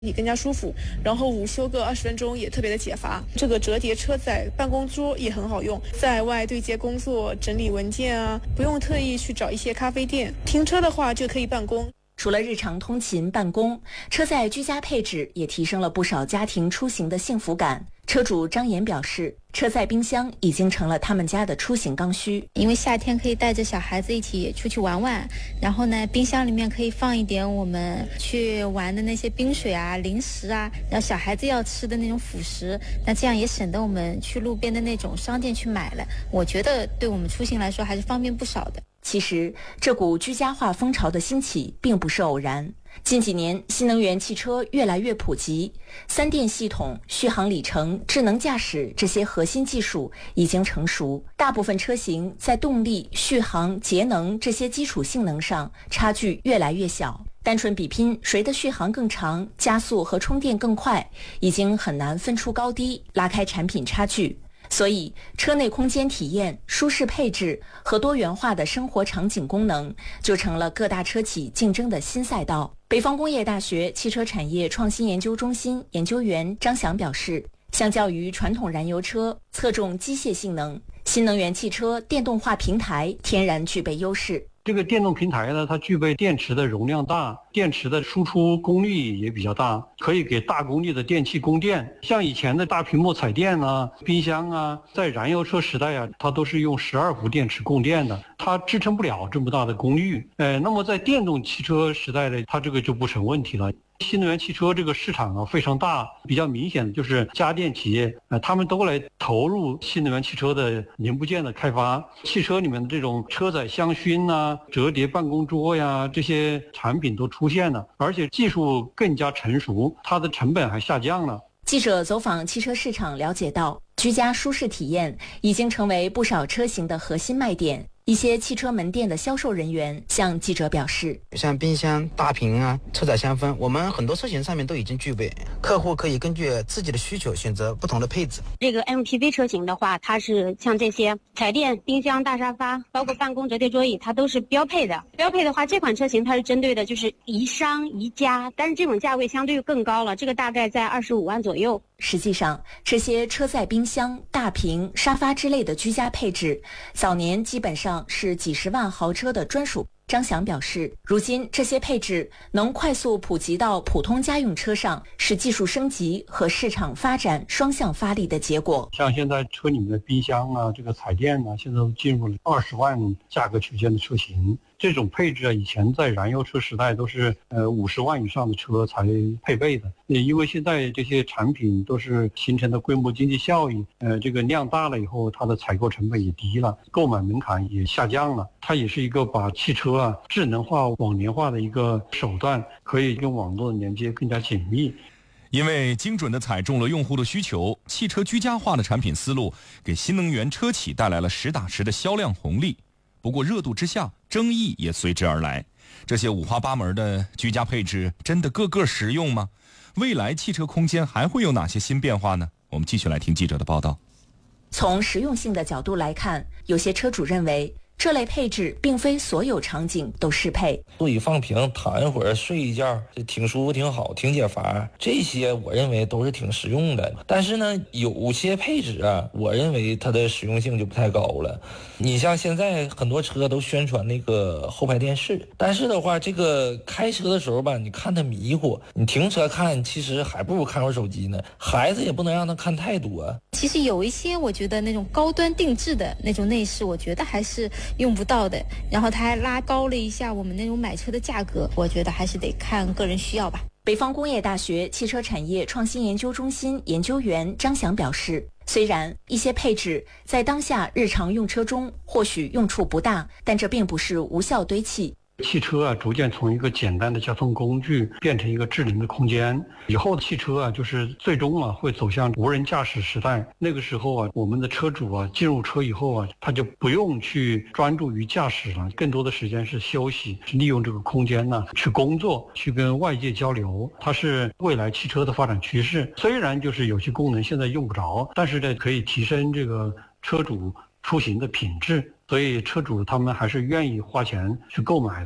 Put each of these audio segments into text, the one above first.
你更加舒服，然后午休个20分钟也特别的解乏。这个折叠车载办公桌也很好用，在外对接工作、整理文件啊，不用特意去找一些咖啡店，停车的话就可以办公。 除了日常通勤办公，车载居家配置也提升了不少家庭出行的幸福感。车主张岩表示，车载冰箱已经成了他们家的出行刚需。 因为夏天可以带着小孩子一起出去玩玩，然后呢，冰箱里面可以放一点我们去玩的那些冰水啊、零食啊，然后小孩子要吃的那种辅食，那这样也省得我们去路边的那种商店去买了。我觉得对我们出行来说还是方便不少的。 其实，这股居家化风潮的兴起并不是偶然。近几年，新能源汽车越来越普及，三电系统、续航里程、智能驾驶这些核心技术已经成熟，大部分车型在动力、续航、节能这些基础性能上差距越来越小。单纯比拼谁的续航更长、加速和充电更快，已经很难分出高低，拉开产品差距。所以，车内空间体验、舒适配置和多元化的生活场景功能，就成了各大车企竞争的新赛道。北方工业大学汽车产业创新研究中心研究员张翔表示，相较于传统燃油车侧重机械性能，新能源汽车电动化平台天然具备优势。 这个电动平台呢，它具备电池的容量大，电池的输出功率也比较大，可以给大功率的电器供电。像以前的大屏幕彩电啊、冰箱啊，在燃油车时代啊，它都是用12伏电池供电的，它支撑不了这么大的功率。那么在电动汽车时代呢，它这个就不成问题了。新能源汽车这个市场啊非常大，比较明显的就是家电企业，他们都来投入新能源汽车的零部件的开发。汽车里面的这种车载香薰啊、折叠办公桌呀，这些产品都出现了，而且技术更加成熟，它的成本还下降了。 记者走访汽车市场了解到，居家舒适体验已经成为不少车型的核心卖点。一些汽车门店的销售人员向记者表示， 像冰箱、大屏啊、车载香氛，我们很多车型上面都已经具备，客户可以根据自己的需求选择不同的配置。 这个 MPV 车型的话，它是像这些彩电、冰箱、大沙发，包括办公折叠桌椅，它都是标配的。标配的话，这款车型它是针对的就是宜商宜家，但是这种价位相对更高了，这个大概在25万左右。 实际上，这些车载冰箱、大屏、沙发之类的居家配置，早年基本上是几十万豪车的专属。张翔表示，如今这些配置能快速普及到普通家用车上，是技术升级和市场发展双向发力的结果。 像现在车里面的冰箱啊、这个彩电啊，现在都进入了20万价格区间的车型。这种配置啊，以前在燃油车时代都是50万以上的车才配备的。因为现在这些产品都是形成的规模经济效益，这个量大了以后，它的采购成本也低了，购买门槛也下降了。它也是一个把汽车啊智能化、网联化的一个手段，可以跟网络的连接更加紧密。 因为精准地踩中了用户的需求，汽车居家化的产品思路给新能源车企带来了实打实的销量红利。不过热度之下，争议也随之而来。这些五花八门的居家配置真的个个实用吗？未来汽车空间还会有哪些新变化呢？我们继续来听记者的报道。 从实用性的角度来看，有些车主认为这类配置并非所有场景都适配。 座椅放平，躺一会儿，睡一觉，这挺舒服，挺好，挺解乏。这些我认为都是挺实用的。但是呢，有些配置啊，我认为它的实用性就不太高了。你像现在很多车都宣传那个后排电视，但是的话，这个开车的时候吧，你看它迷糊，你停车看，其实还不如看会儿手机呢。孩子也不能让他看太多。 其实有一些我觉得那种高端定制的那种内饰，我觉得还是用不到的。然后它还拉高了一下我们那种买车的价格，我觉得还是得看个人需要吧。 北方工业大学汽车产业创新研究中心研究员张翔表示，虽然一些配置在当下日常用车中或许用处不大，但这并不是无效堆砌。 汽车啊，逐渐从一个简单的交通工具变成一个智能的空间。以后的汽车啊，就是最终啊会走向无人驾驶时代。那个时候啊，我们的车主啊进入车以后啊，他就不用去专注于驾驶了，更多的时间是休息，是利用这个空间呢去工作，去跟外界交流。它是未来汽车的发展趋势。虽然就是有些功能现在用不着，但是呢可以提升这个车主出行的品质。所以车主他们还是愿意花钱去购买的。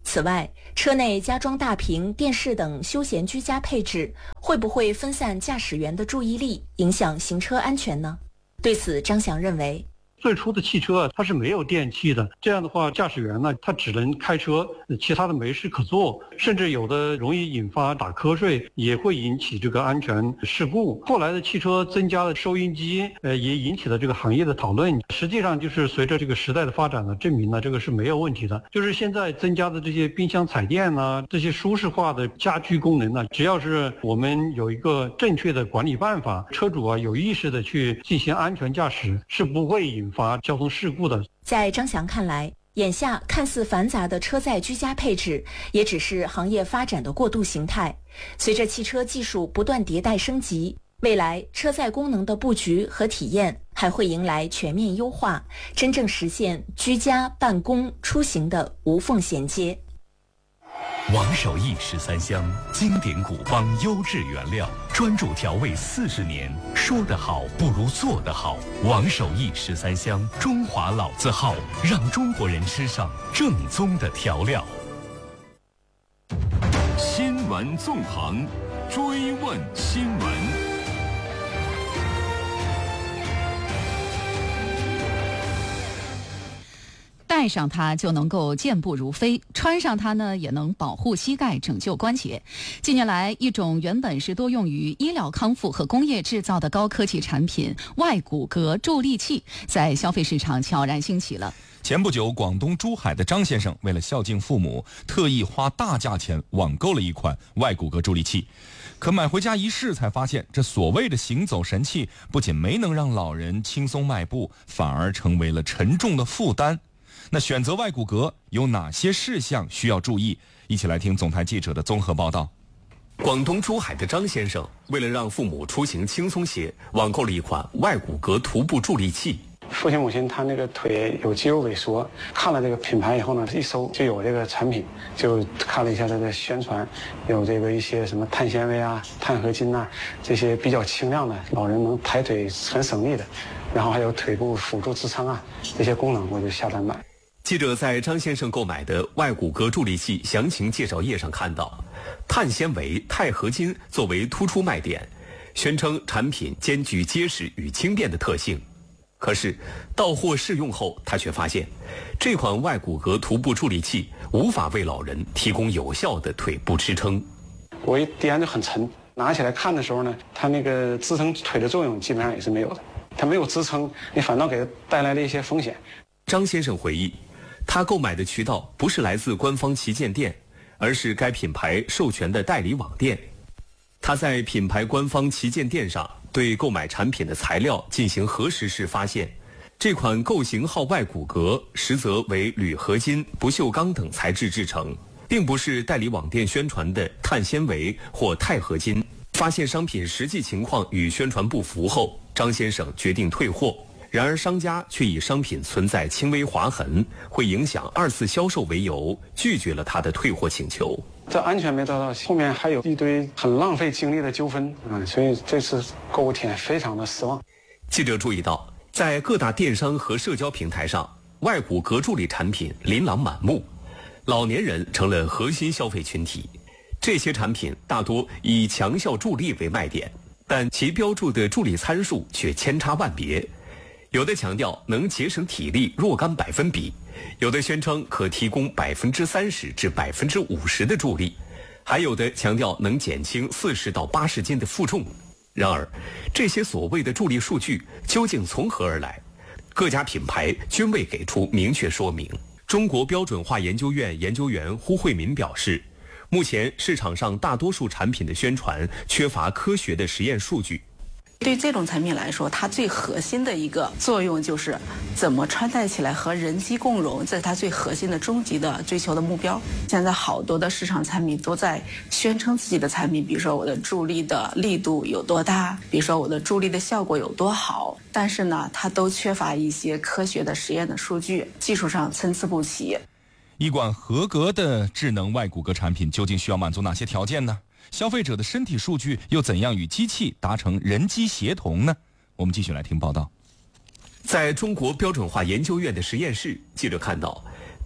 此外，车内加装大屏、电视等休闲居家配置，会不会分散驾驶员的注意力，影响行车安全呢？对此，张翔认为， 最初的汽车它是没有电器的，这样的话驾驶员呢，他只能开车，其他的没事可做，甚至有的容易引发打瞌睡，也会引起这个安全事故。后来的汽车增加了收音机，也引起了这个行业的讨论。实际上就是随着这个时代的发展呢，证明呢这个是没有问题的。就是现在增加的这些冰箱、彩电呢，这些舒适化的家居功能呢，只要是我们有一个正确的管理办法，车主有意识的去进行安全驾驶，是不会引发交通事故的。 在张翔看来，眼下看似繁杂的车载居家配置，也只是行业发展的过渡形态。随着汽车技术不断迭代升级，未来车载功能的布局和体验还会迎来全面优化，真正实现居家、办公、出行的无缝衔接。 王守义13香，经典古方优质原料，专注调味40年，说得好不如做得好。王守义13香，中华老字号，让中国人吃上正宗的调料。 新闻纵横，追问新闻。 戴上它就能够健步如飞，穿上它呢也能保护膝盖、拯救关节。近年来，一种原本是多用于医疗康复和工业制造的高科技产品——外骨骼助力器，在消费市场悄然兴起了。 前不久，广东珠海的张先生为了孝敬父母，特意花大价钱网购了一款外骨骼助力器。可买回家一试，才发现这所谓的行走神器，不仅没能让老人轻松迈步，反而成为了沉重的负担。那选择外骨骼有哪些事项需要注意？一起来听总台记者的综合报道。 广东珠海的张先生为了让父母出行轻松些，网购了一款外骨骼徒步助力器。 父亲母亲他那个腿有肌肉萎缩，看了这个品牌以后呢，一搜就有这个产品，就看了一下它的宣传，有这个一些什么碳纤维啊、碳合金啊，这些比较轻量的，老人能抬腿很省力的，然后还有腿部辅助支撑啊这些功能，我就下单买。 记者在张先生购买的外骨骼助力器详情介绍页上看到，碳纤维、钛合金作为突出卖点，宣称产品兼具结实与轻便的特性。可是到货试用后，他却发现这款外骨骼徒步助力器无法为老人提供有效的腿部支撑。 我一掂就很沉，拿起来看的时候呢，它那个支撑腿的作用基本上也是没有的，它没有支撑，你反倒给它带来了一些风险。 张先生回忆，他购买的渠道不是来自官方旗舰店，而是该品牌授权的代理网店。他在品牌官方旗舰店上对购买产品的材料进行核实时发现，这款构型号外骨骼实则为铝合金、不锈钢等材质制成，并不是代理网店宣传的碳纤维或钛合金。发现商品实际情况与宣传不符后，张先生决定退货。然而商家却以商品存在轻微划痕，会影响二次销售为由，拒绝了他的退货请求。 这安全没得到，后面还有一堆很浪费精力的纠纷啊，所以这次购物体验非常的失望。 记者注意到，在各大电商和社交平台上，外骨骼助力产品琳琅满目，老年人成了核心消费群体。这些产品大多以强效助力为卖点，但其标注的助力参数却千差万别。有的强调能节省体力若干百分比，有的宣称可提供30%至50%的助力，还有的强调能减轻40到80斤的负重。然而，这些所谓的助力数据究竟从何而来？各家品牌均未给出明确说明。中国标准化研究院研究员胡慧民表示，目前市场上大多数产品的宣传缺乏科学的实验数据。 对这种产品来说，它最核心的一个作用就是怎么穿戴起来和人机共融，这是它最核心的终极的追求的目标。现在好多的市场产品都在宣称自己的产品，比如说我的助力的力度有多大，比如说我的助力的效果有多好，但是呢，它都缺乏一些科学的实验的数据，技术上参差不齐。 一款合格的智能外骨骼产品究竟需要满足哪些条件呢？消费者的身体数据又怎样与机器达成人机协同呢？我们继续来听报道。 在中国标准化研究院的实验室，记者看到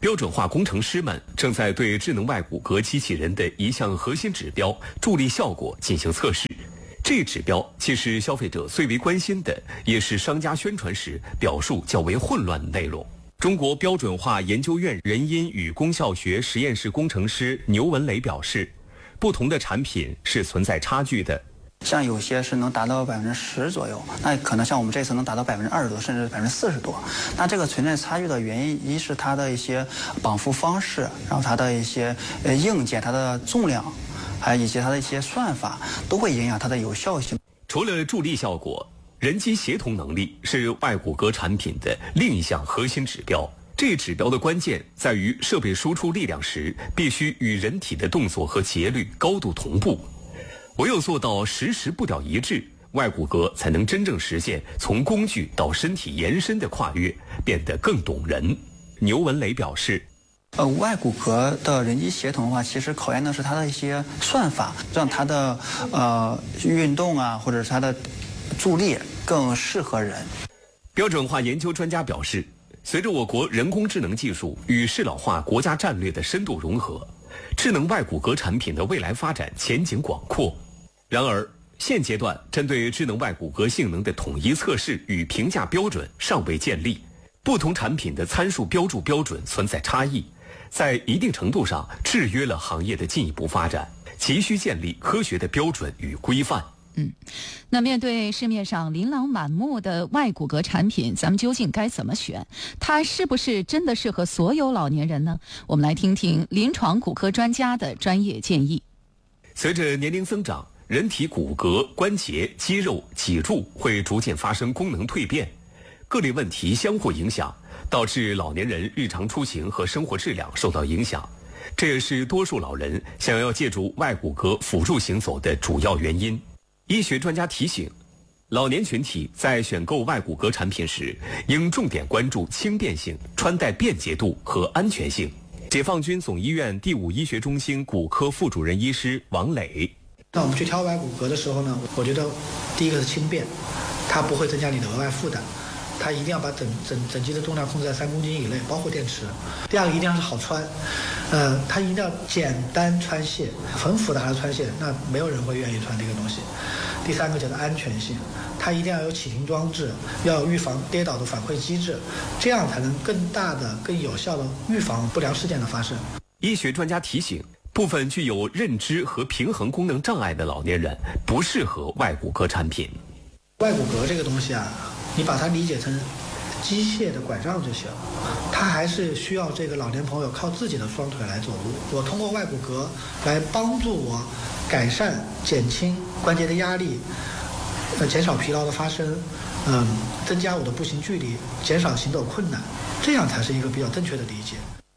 标准化工程师们正在对智能外骨骼机器人的一项核心指标助力效果进行测试。这一指标既是消费者最为关心的，也是商家宣传时表述较为混乱的内容。中国标准化研究院人因与功效学实验室工程师牛文磊表示，不同的产品是存在差距的。 像有些是能达到10%左右，那可能像我们这次能达到20%多，甚至40%多。那这个存在差距的原因，一是它的一些绑缚方式，然后它的一些硬件、它的重量，还有以及它的一些算法，都会影响它的有效性。 除了助力效果，人机协同能力是外骨骼产品的另一项核心指标。这指标的关键在于设备输出力量时必须与人体的动作和节律高度同步。唯有做到时步调一致，外骨骼才能真正实现从工具到身体延伸的跨越，变得更懂人。牛文磊表示， 外骨骼的人机协同的话，其实考验的是它的一些算法，让它的运动啊，或者是它的助力更适合人。 标准化研究专家表示，随着我国人工智能技术与适老化国家战略的深度融合，智能外骨骼产品的未来发展前景广阔。然而，现阶段针对智能外骨骼性能的统一测试与评价标准尚未建立，不同产品的参数标注标准存在差异，在一定程度上制约了行业的进一步发展，急需建立科学的标准与规范。 那面对市面上琳琅满目的外骨骼产品，咱们究竟该怎么选？它是不是真的适合所有老年人呢？我们来听听临床骨科专家的专业建议。 随着年龄增长，人体骨骼、关节、肌肉、脊柱会逐渐发生功能蜕变，各类问题相互影响，导致老年人日常出行和生活质量受到影响。这也是多数老人想要借助外骨骼辅助行走的主要原因。医学专家提醒，老年群体在选购外骨骼产品时，应重点关注轻便性、穿戴便捷度和安全性。解放军总医院第5医学中心骨科副主任医师王磊， 那我们去挑外骨骼的时候呢，我觉得第一个是轻便，它不会增加你的额外负担，它一定要把整机的重量控制在3公斤以内，包括电池。第二个一定要是好穿，它一定要简单穿卸，很复杂的穿卸，那没有人会愿意穿这个东西。第三个叫做安全性，它一定要有启停装置，要有预防跌倒的反馈机制，这样才能更大的、更有效的预防不良事件的发生。 医学专家提醒，部分具有认知和平衡功能障碍的老年人不适合外骨骼产品。 外骨骼这个东西啊，你把它理解成机械的拐杖就行，它还是需要这个老年朋友靠自己的双腿来走路。我通过外骨骼来帮助我改善、减轻关节的压力，减少疲劳的发生，增加我的步行距离，减少行走困难，这样才是一个比较正确的理解。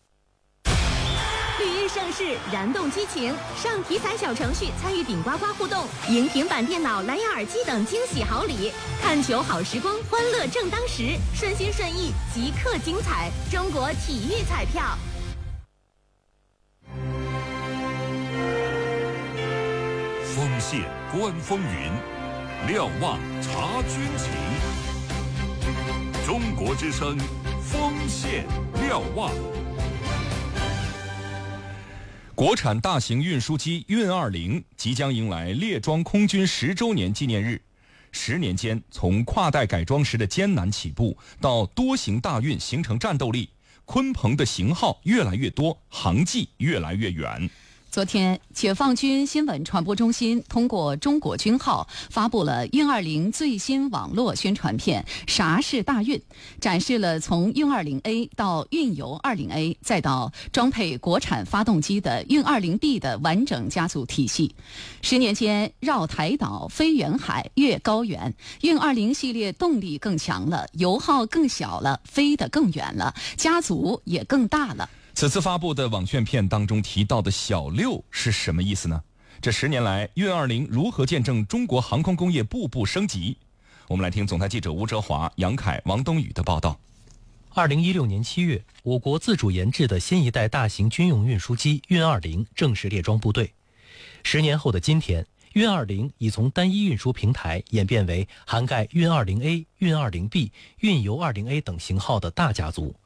盛世燃动激情，上体彩小程序参与顶呱呱互动，赢平板电脑、蓝牙耳机等惊喜好礼。看球好时光，欢乐正当时，顺心顺意，即刻精彩。中国体育彩票。 锋线观风云，瞭望察军情。中国之声，锋线瞭望。 国产大型运输机运20即将迎来列装空军10周年纪念日。10年间，从跨代改装时的艰难起步，到多型大运形成战斗力，鲲鹏的型号越来越多，航迹越来越远。 昨天，解放军新闻传播中心通过中国军号发布了运20最新网络宣传片《啥是大运》，展示了从运20A 到运油20A 再到装配国产发动机的运20B 的完整家族体系。10年间，绕台岛、飞远海、越高原，运20系列动力更强了，油耗更小了，飞得更远了，家族也更大了。 此次发布的网宣片当中提到的小6是什么意思呢？这10年来，运20如何见证中国航空工业步步升级？我们来听总台记者吴哲华、杨凯、王东宇的报道。 2016年7月，我国自主研制的新一代大型军用运输机运20正式列装部队。10年后的今天，运20已从单一运输平台演变为涵盖运20A、运20B、运油20A 等型号的大家族。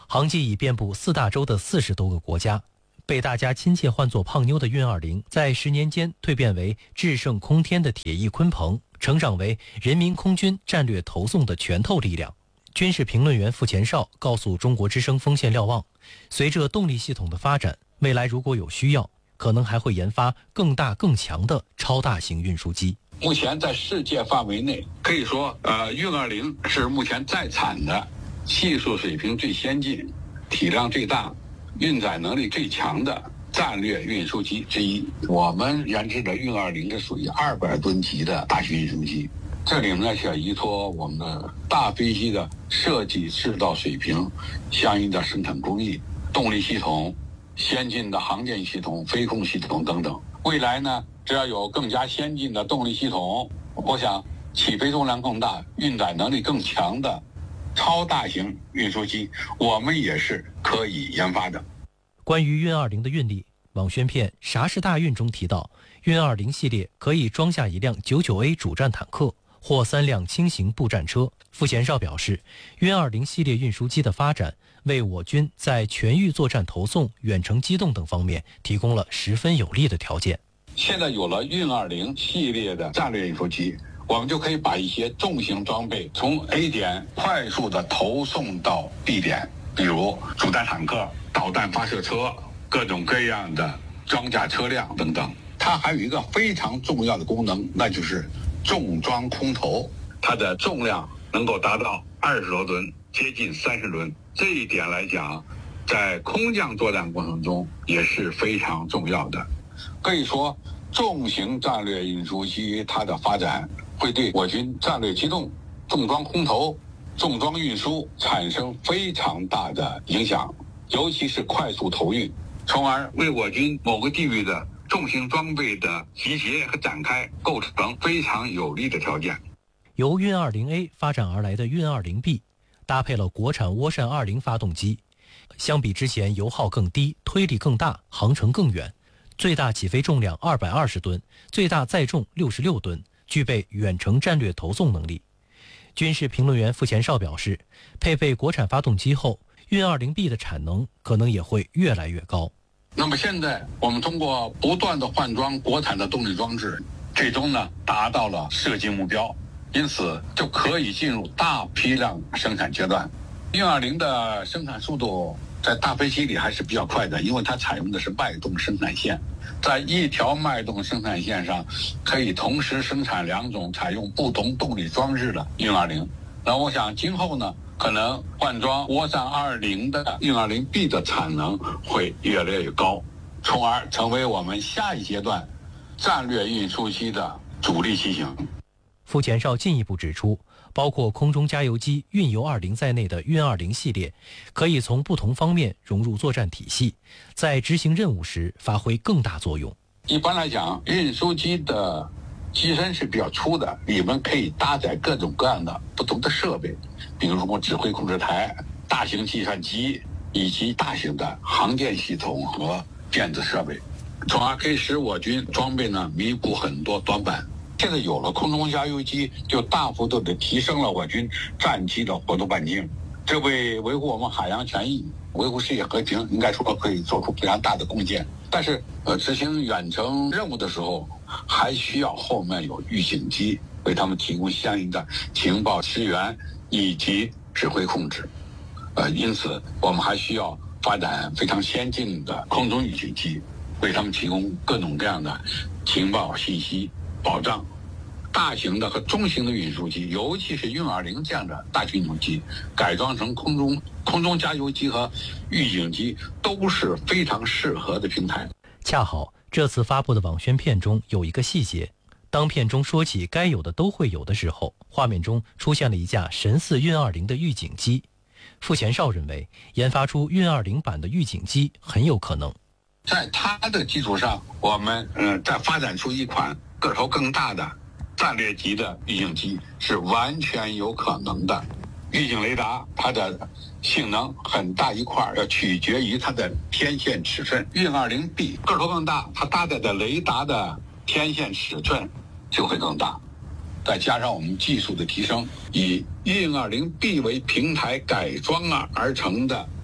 航迹已遍布4大洲的40多个国家。被大家亲切唤作胖妞的运20，在10年间蜕变为制胜空天的铁翼鲲鹏，成长为人民空军战略投送的拳头力量。军事评论员傅前绍告诉中国之声锋线瞭望，随着动力系统的发展，未来如果有需要，可能还会研发更大更强的超大型运输机。 目前在世界范围内，可以说运20是目前在产的技术水平最先进、体量最大、运载能力最强的战略运输机之一。我们研制的运20是属于200吨级的大型运输机，这里面呢是依托我们的大飞机的设计制造水平、相应的生产工艺、动力系统、先进的航电系统、飞控系统等等。未来呢，只要有更加先进的动力系统，我想起飞重量更大、运载能力更强的超大型运输机，我们也是可以研发的。 关于运20的运力，网宣片《啥是大运》中提到，运20系列可以装下一辆99A 主战坦克或3辆轻型步战车。傅前绍表示，运20系列运输机的发展，为我军在全域作战投送、远程机动等方面提供了十分有利的条件。 现在有了运20系列的战略运输机，我们就可以把一些重型装备从 A 点快速的投送到 B 点，比如主战坦克、导弹发射车、各种各样的装甲车辆等等。它还有一个非常重要的功能，那就是重装空投，它的重量能够达到20多吨，接近30吨。这一点来讲，在空降作战过程中也是非常重要的。可以说，重型战略运输机它的发展会对我军战略机动、重装空投、重装运输产生非常大的影响，尤其是快速投运，从而为我军某个地域的重型装备的集结和展开构成非常有利的条件。 由运20A 发展而来的运20B，搭配了国产涡扇20发动机，相比之前油耗更低、推力更大、航程更远，最大起飞重量220吨，最大载重66吨，具备远程战略投送能力。军事评论员傅前绍表示，配备国产发动机后，运20B 的产能可能也会越来越高。 那么现在我们通过不断的换装国产的动力装置，最终呢达到了设计目标，因此就可以进入大批量生产阶段。运20的生产速度在大飞机里还是比较快的，因为它采用的是脉动生产线，在一条脉动生产线上可以同时生产2种采用不同动力装置的运20。那我想今后呢，可能换装涡扇20的运20B 的产能会越来越高，从而成为我们下一阶段战略运输机的主力机型。 傅前绍进一步指出，包括空中加油机运油20在内的运20系列，可以从不同方面融入作战体系，在执行任务时发挥更大作用。 一般来讲，运输机的机身是比较粗的，里面可以搭载各种各样的不同的设备，比如说指挥控制台、大型计算机以及大型的航电系统和电子设备，从而可以使我军装备呢弥补很多短板。现在有了空中加油机，就大幅度的提升了我军战机的活动半径，这为维护我们海洋权益、维护世界和平，应该说可以做出非常大的贡献。但是执行远程任务的时候，还需要后面有预警机为他们提供相应的情报支援以及指挥控制。因此我们还需要发展非常先进的空中预警机，为他们提供各种各样的情报信息保障。大型的和中型的运输机，尤其是运20这样的大型运输机，改装成空中加油机和预警机都是非常适合的平台。 恰好这次发布的网宣片中有一个细节，当片中说起该有的都会有的时候，画面中出现了一架神似运20的预警机。傅前绍认为，研发出运20版的预警机很有可能。 在它的基础上，我们再发展出一款个头更大的战略级的预警机是完全有可能的。预警雷达它的性能很大一块要取决于它的天线尺寸，运20B个头更大，它搭载的雷达的天线尺寸就会更大。再加上我们技术的提升，以运20B为平台改装而成的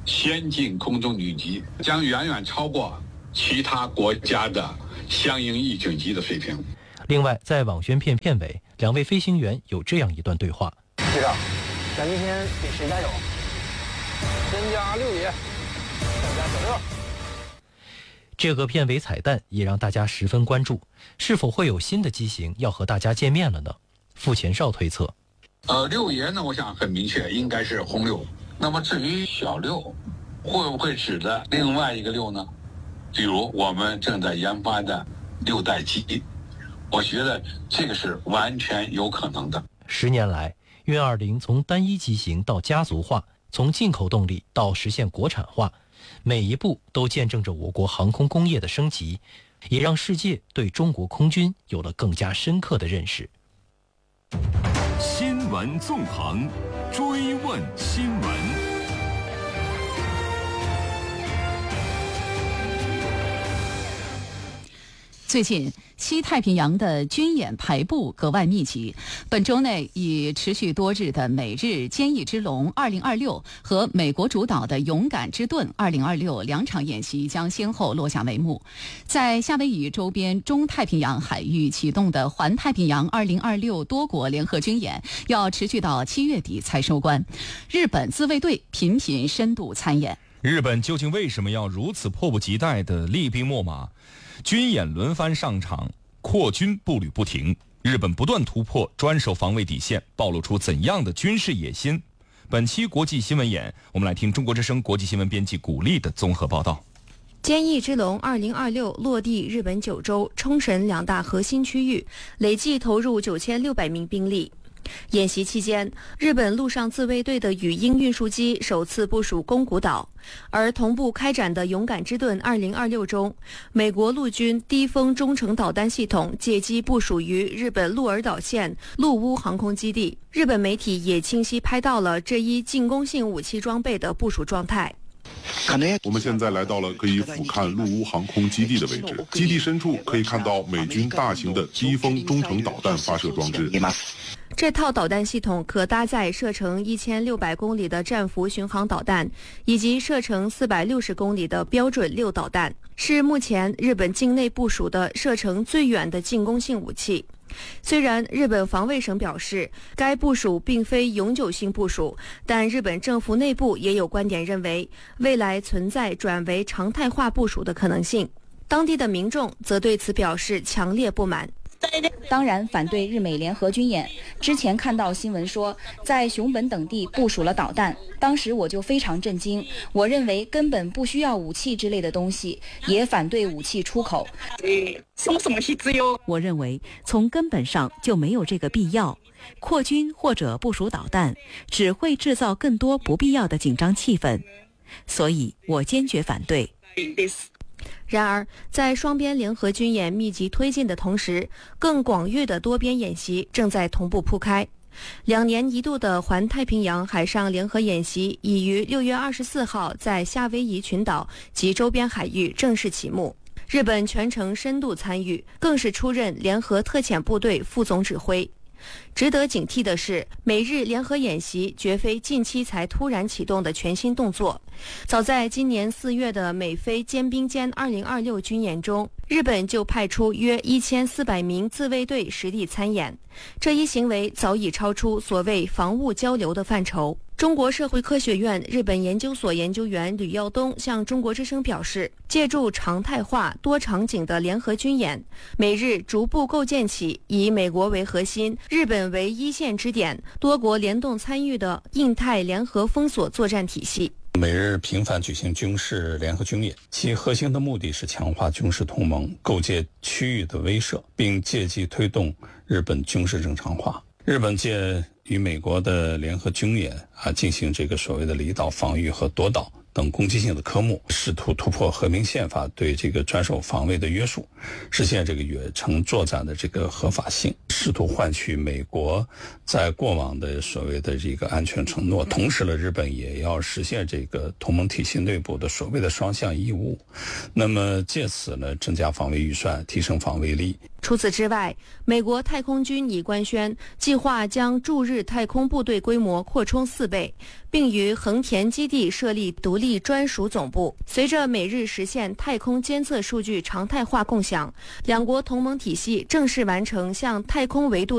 先进空中女机，将远远超过其他国家的相应预警机的水平。 另外，在网宣片片尾，2位飞行员有这样一段对话： 队长，咱今天给谁加油？先加6爷，再加小6。 这个片尾彩蛋也让大家十分关注，是否会有新的机型要和大家见面了呢？傅前少推测 ，6爷呢，我想很明确，应该是轰6。那么至于小6，会不会指的另外一个6呢？比如我们正在研发的6代机，我觉得这个是完全有可能的。 10年来，运20从单一机型到家族化，从进口动力到实现国产化，每一步都见证着我国航空工业的升级，也让世界对中国空军有了更加深刻的认识。 新闻纵横，追问新闻。 最近，西太平洋的军演排布格外密集。本周内，以持续多日的美日坚毅之龙2026和美国主导的勇敢之盾2026两场演习将先后落下帷幕。在夏威夷周边中太平洋海域启动的环太平洋2026多国联合军演要持续到7月底才收官。日本自卫队频频深度参演。 日本究竟为什么要如此迫不及待地厉兵秣马？军演轮番上场，扩军步履不停，日本不断突破专守防卫底线，暴露出怎样的军事野心？本期国际新闻眼，我们来听中国之声国际新闻编辑古丽的综合报道。 坚毅之龙2026落地日本九州、冲绳2大核心区域，累计投入9600名兵力。演习期间，日本陆上自卫队的语音运输机首次部署宫古岛，而同步开展的勇敢之盾2026中，美国陆军低风中程导弹系统借机部署于日本鹿儿岛县陆屋航空基地。日本媒体也清晰拍到了这一进攻性武器装备的部署状态。 我们现在来到了可以俯瞰陆屋航空基地的位置，基地深处可以看到美军大型的低风中程导弹发射装置。 这套导弹系统可搭载射程1600公里的战斧巡航导弹，以及射程460公里的标准6导弹，是目前日本境内部署的射程最远的进攻性武器。虽然日本防卫省表示该部署并非永久性部署，但日本政府内部也有观点认为，未来存在转为常态化部署的可能性。当地的民众则对此表示强烈不满。 当然反对日美联合军演。之前看到新闻说在熊本等地部署了导弹，当时我就非常震惊。我认为根本不需要武器之类的东西，也反对武器出口。 我认为从根本上就没有这个必要。扩军或者部署导弹，只会制造更多不必要的紧张气氛，所以我坚决反对。 然而，在双边联合军演密集推进的同时，更广域的多边演习正在同步铺开。2年一度的环太平洋海上联合演习已于6月24号在夏威夷群岛及周边海域正式启幕。日本全程深度参与，更是出任联合特遣部队副总指挥。值得警惕的是，美日联合演习绝非近期才突然启动的全新动作。早在今年4月的美菲肩并肩2026军演中，日本就派出约1400名自卫队实地参演，这一行为早已超出所谓防务交流的范畴。中国社会科学院日本研究所研究员吕耀东向中国之声表示，借助常态化多场景的联合军演，美日逐步构建起以美国为核心、日本为一线支点、多国联动参与的印太联合封锁作战体系。 美日频繁举行军事联合军演，其核心的目的是强化军事同盟，构建区域的威慑，并借机推动日本军事正常化。日本借与美国的联合军演进行这个所谓的离岛防御和夺岛等攻击性的科目，试图突破和平宪法对这个专守防卫的约束，实现这个远程作战的这个合法性，试图换取美国在过往的所谓的这个安全承诺。同时呢，日本也要实现这个同盟体系内部的所谓的双向义务，那么借此呢增加防卫预算，提升防卫力。 除此之外，美国太空军已官宣，计划将驻日太空部队规模扩充4倍，并于横田基地设立独立专属总部。随着美日实现太空监测数据常态化共享，两国同盟体系正式完成向太空维度